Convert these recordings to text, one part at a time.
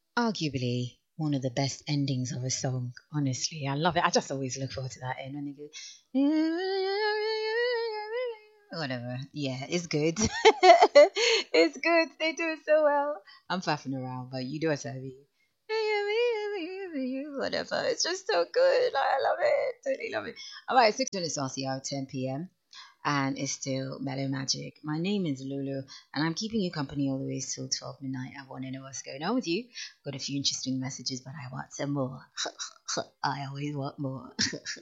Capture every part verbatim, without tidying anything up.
Arguably one of the best endings of a song. Honestly, I love it. I just always look forward to that end when they go, whatever. Yeah, it's good. It's good. They do it so well. I'm faffing around, but you do it, Abby. Whatever. It's just so good. I love it. Totally love it. All right, six minutes past the hour, ten p m and it's still Mellow Magic. My name is Lulu, and I'm keeping you company all the way till twelve midnight. I want to know what's going on with you. Got a few interesting messages, but I want some more. I always want more.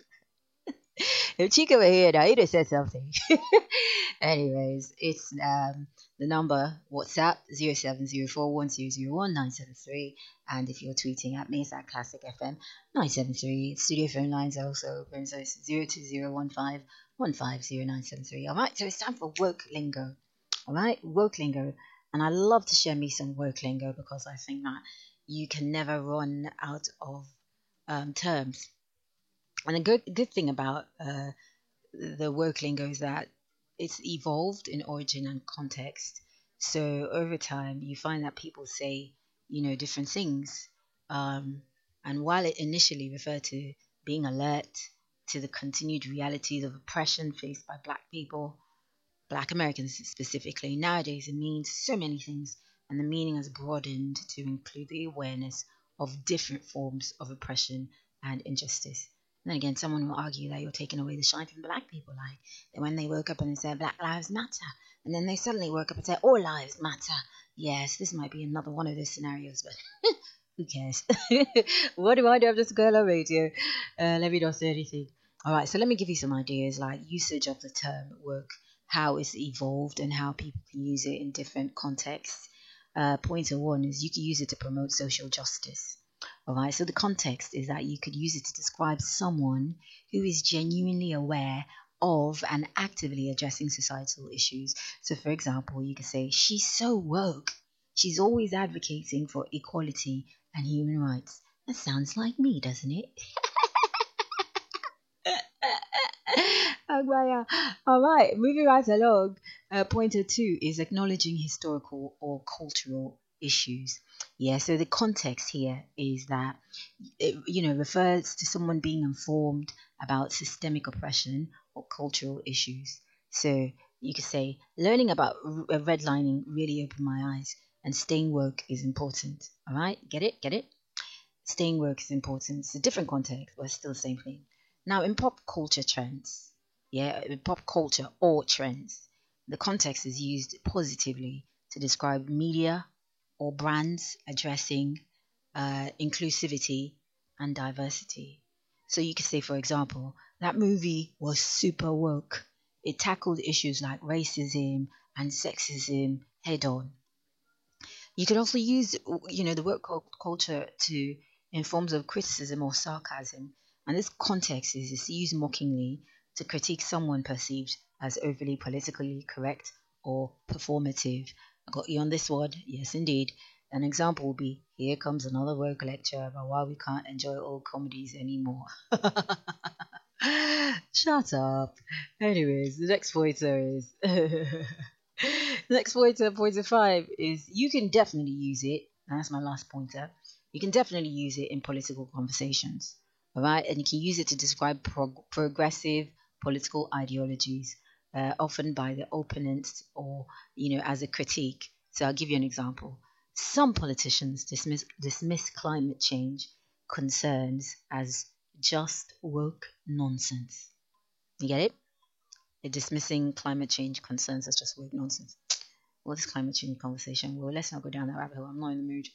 If Chica were here now, he'd have said something. Anyways, it's um, the number WhatsApp zero seven zero four one zero zero one nine seven three, and if you're tweeting at me, it's at Classic F M nine seven three. Studio phone lines are also open, so it's zero two zero one five one five zero nine seven three. All right, so it's time for woke lingo. All right, woke lingo, and I love to share me some woke lingo because I think that you can never run out of um, terms. And a good good thing about uh, the work lingo is that it's evolved in origin and context. So over time, you find that people say, you know, different things. Um, and while it initially referred to being alert to the continued realities of oppression faced by Black people, Black Americans specifically, nowadays it means so many things, and the meaning has broadened to include the awareness of different forms of oppression and injustice. And then again, someone will argue that you're taking away the shine from Black people, like when they woke up and they said Black Lives Matter, and then they suddenly woke up and said All Lives Matter. Yes, this might be another one of those scenarios, but who cares? What do I do? I'm just a girl on radio. Uh, let me not say anything. All right, so let me give you some ideas like usage of the term work, how it's evolved, and how people can use it in different contexts. Uh, pointer one is you can use it to promote social justice. All right, so the context is that you could use it to describe someone who is genuinely aware of and actively addressing societal issues. So, for example, you could say, She's so woke. She's always advocating for equality and human rights. That sounds like me, doesn't it? Agbaya. All right, moving right along. Uh, pointer two is acknowledging historical or cultural issues. Yeah, so the context here is that it, you know, refers to someone being informed about systemic oppression or cultural issues. So you could say, learning about r- redlining really opened my eyes, and staying woke is important. All right, get it, get it. Staying woke is important. It's a different context, but it's still the same thing. Now, in pop culture trends, yeah, in pop culture or trends, the context is used positively to describe media or brands addressing uh, inclusivity and diversity. So you could say, for example, that movie was super woke. It tackled issues like racism and sexism head on. You can also use, you know, the work culture to in forms of criticism or sarcasm, and this context is, is used mockingly to critique someone perceived as overly politically correct or performative. I got you on this one. Yes, indeed. An example would be, here comes another work lecture about why we can't enjoy old comedies anymore. Shut up. Anyways, the next pointer is the next pointer, pointer five, is you can definitely use it. And that's my last pointer. You can definitely use it in political conversations. All right, and you can use it to describe prog- progressive political ideologies, uh, often by the opponents or you know as a critique. So I'll give you an example. Some politicians dismiss dismiss climate change concerns as just woke nonsense. You get it? They're dismissing climate change concerns as just woke nonsense. Well, this climate change conversation, well, let's not go down that rabbit hole. I'm not in the mood.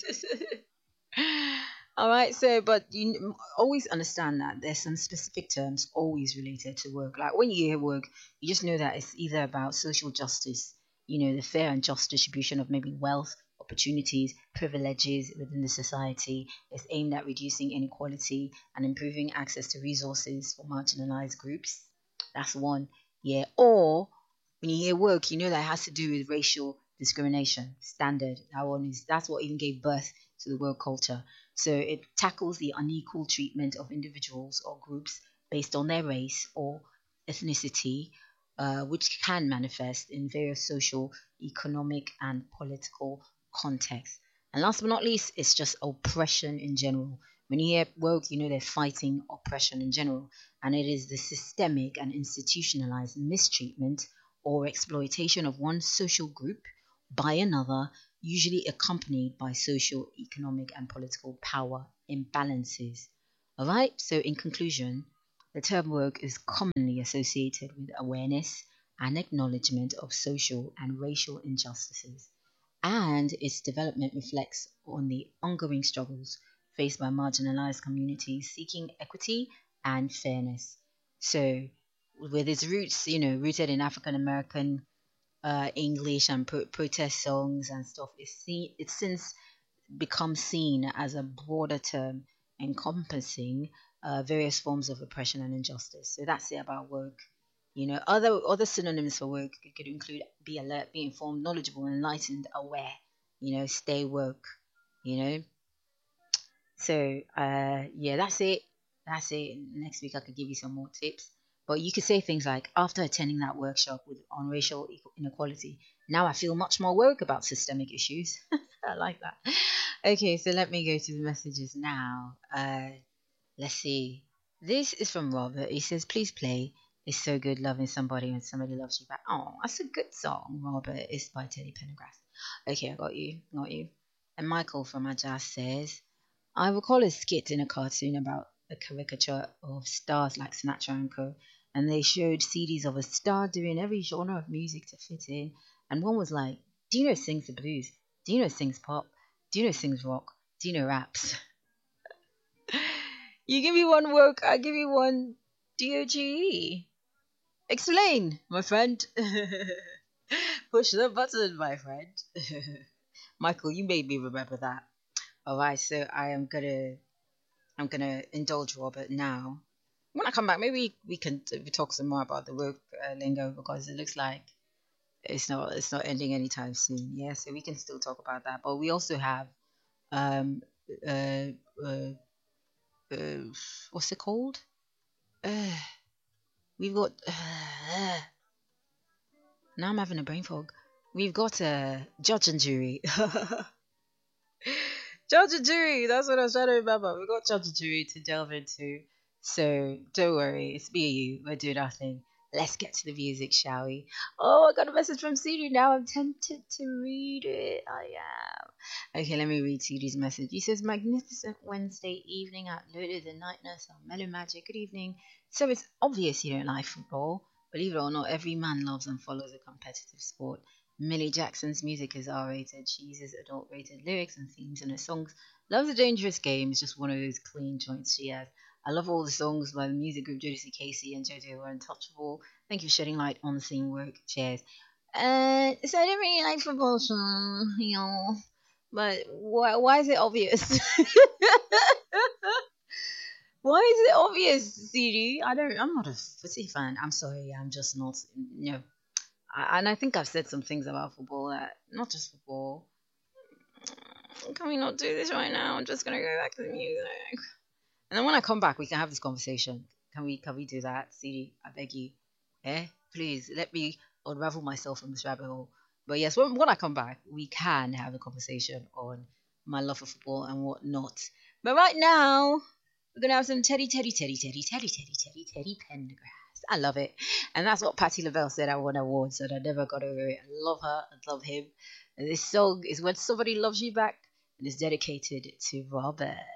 All right, so but you always understand that there's some specific terms always related to work. Like when you hear work, you just know that it's either about social justice, you know, the fair and just distribution of maybe wealth, opportunities, privileges within the society. It's aimed at reducing inequality and improving access to resources for marginalized groups. That's one. Yeah. Or when you hear work, you know that it has to do with racial discrimination. Standard. That one is that's what even gave birth to the work culture. So it tackles the unequal treatment of individuals or groups based on their race or ethnicity, uh, which can manifest in various social, economic, and political contexts. And last but not least, it's just oppression in general. When you hear woke, you know they're fighting oppression in general, and it is the systemic and institutionalized mistreatment or exploitation of one social group by another, usually accompanied by social, economic, and political power imbalances. All right, so in conclusion, the term woke is commonly associated with awareness and acknowledgement of social and racial injustices, and its development reflects on the ongoing struggles faced by marginalized communities seeking equity and fairness. So, with its roots, you know, rooted in African American uh, English and pro- protest songs and stuff, it's seen it's since become seen as a broader term encompassing uh, various forms of oppression and injustice. So that's it about woke. You know, other other synonyms for woke could include be alert, be informed, knowledgeable, enlightened, aware. You know, stay woke. You know, so uh, yeah, that's it. That's it. Next week I could give you some more tips. But you could say things like, after attending that workshop with on racial inequality, now I feel much more woke about systemic issues. I like that. Okay, so let me go to the messages now. Uh, let's see. This is from Robert. He says, please play. It's so good loving somebody when somebody loves you back. Oh, that's a good song, Robert. It's by Teddy Pendergrass. Okay, I got you. Got you. And Michael from Ajas says, I recall a skit in a cartoon about a caricature of stars like Sinatra and Co. And they showed C Ds of a star doing every genre of music to fit in. And one was like, Dino sings the blues. Dino sings pop. Dino sings rock. Dino raps. You give me one woke, I give you one D O G E. Explain, my friend. Push the button, my friend. Michael, you made me remember that. Alright, so I am gonna I'm gonna indulge Robert now. When I come back, maybe we can we talk some more about the work uh, lingo, because it looks like it's not it's not ending anytime soon. Yeah, so we can still talk about that. But we also have um uh, uh, uh what's it called? Uh, we've got uh, now I'm having a brain fog. We've got a uh, judge and jury. Judge and jury. That's what I was trying to remember. We got judge and jury to delve into. So don't worry, it's me and you. We're doing our thing. Let's get to the music, shall we? Oh, I got a message from Siri now. I'm tempted to read it. I am. Okay, let me read Siri's message. He says, magnificent Wednesday evening at Lulu the Night Nurse on Mellow Magic. Good evening. So it's obvious you don't like football. Believe it or not, every man loves and follows a competitive sport. Millie Jackson's music is R-rated. She uses adult-rated lyrics and themes in her songs. Loves a Dangerous Game is just one of those clean joints she has. I love all the songs by the music group Jodeci Casey and JoJo were untouchable. Thank you for shedding light on the same work. Cheers. Uh, so I don't really like football, so, you know, but why, why is it obvious? Why is it obvious, C D? I don't. I'm not a footy fan. I'm sorry. I'm just not. You know, I, and I think I've said some things about football that not just football. Can we not do this right now? I'm just gonna go back to the music. And then when I come back, we can have this conversation. Can we can we do that? C D, I beg you. Eh? Please, let me unravel myself from this rabbit hole. But yes, when, when I come back, we can have a conversation on my love for football and whatnot. But right now, we're going to have some Teddy, Teddy, Teddy, Teddy, Teddy, Teddy, Teddy, Teddy Pendergrass. I love it. And that's what Patti LaBelle said I won awards, and I never got over it. I love her. I love him. And this song is When Somebody Loves You Back, and it's dedicated to Robert.